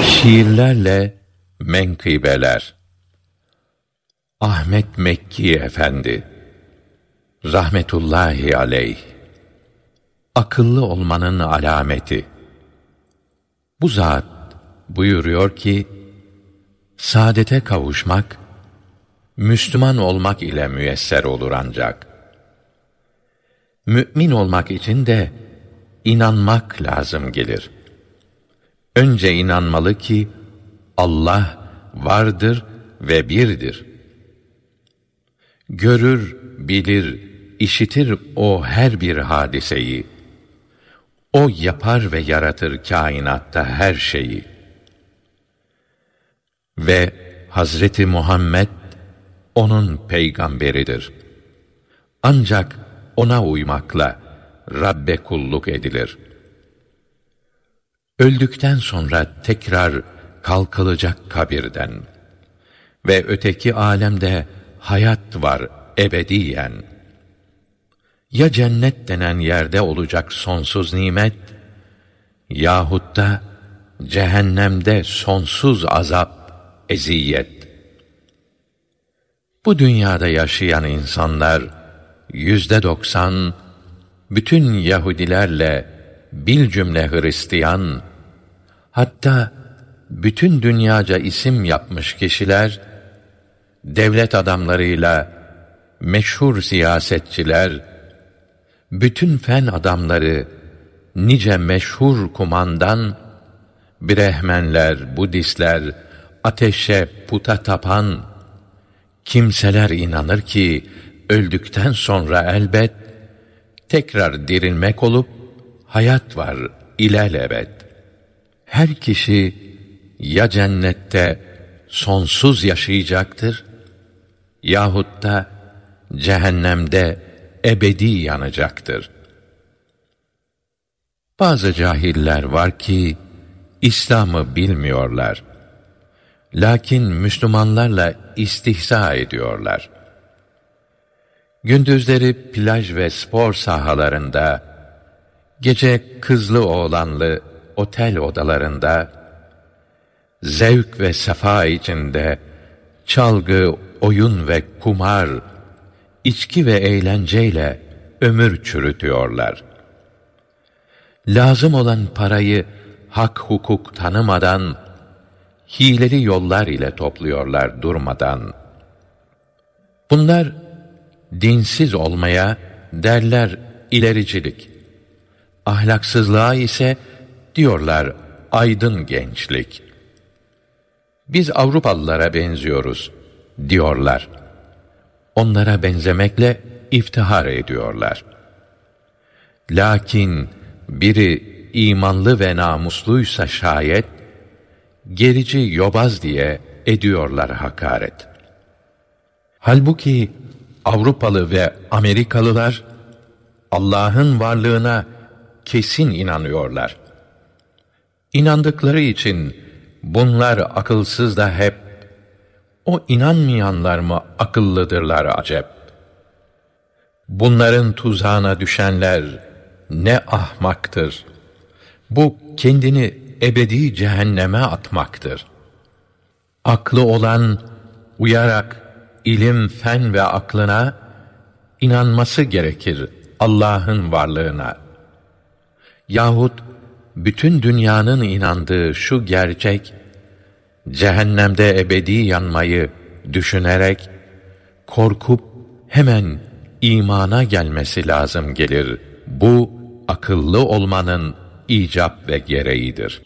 Şiirlerle menkıbeler. Ahmet Mekki Efendi rahmetullahi aleyh. Akıllı olmanın alameti. Bu zat buyuruyor ki, saadete kavuşmak, Müslüman olmak ile müyesser olur ancak. Mü'min olmak için de inanmak lazım gelir. Önce inanmalı ki, Allah vardır ve birdir. Görür, bilir, işitir o her bir hadiseyi. O yapar ve yaratır kainatta her şeyi. Ve Hazreti Muhammed onun peygamberidir. Ancak ona uymakla Rabbe kulluk edilir. Öldükten sonra tekrar kalkılacak kabirden ve öteki âlemde hayat var ebediyen. Ya cennet denen yerde olacak sonsuz nimet, yahut da cehennemde sonsuz azap, eziyet. Bu dünyada yaşayan insanlar 90%, bütün Yahudilerle bilcümle Hristiyan, hatta bütün dünyaca isim yapmış kişiler, devlet adamlarıyla meşhur siyasetçiler, bütün fen adamları, nice meşhur kumandan, Brehmenler, Budistler, ateşe, puta tapan kimseler inanır ki, öldükten sonra elbet tekrar dirilmek olup hayat var ilelebet. Her kişi ya cennette sonsuz yaşayacaktır yahut da cehennemde ebedi yanacaktır. Bazı cahiller var ki İslam'ı bilmiyorlar. Lakin Müslümanlarla istihza ediyorlar. Gündüzleri plaj ve spor sahalarında, gece kızlı oğlanlı otel odalarında, zevk ve sefa içinde çalgı, oyun ve kumar, içki ve eğlenceyle ömür çürütüyorlar. Lazım olan parayı hak hukuk tanımadan, hileli yollar ile topluyorlar durmadan. Bunlar dinsiz olmaya derler ilericilik. Ahlaksızlığa ise diyorlar aydın gençlik. Biz Avrupalılara benziyoruz diyorlar. Onlara benzemekle iftihar ediyorlar. Lakin biri imanlı ve namusluysa şayet, gerici yobaz diye ediyorlar hakaret. Halbuki Avrupalı ve Amerikalılar Allah'ın varlığına kesin inanıyorlar. İnandıkları için bunlar akılsız da hep, o inanmayanlar mı akıllıdırlar acep? Bunların tuzağına düşenler ne ahmaktır. Bu kendini ebedi cehenneme atmaktır. Aklı olan uyarak ilim, fen ve aklına inanması gerekir Allah'ın varlığına. Yahut bütün dünyanın inandığı şu gerçek, cehennemde ebedi yanmayı düşünerek, korkup hemen imana gelmesi lazım gelir. Bu akıllı olmanın icap ve gereğidir.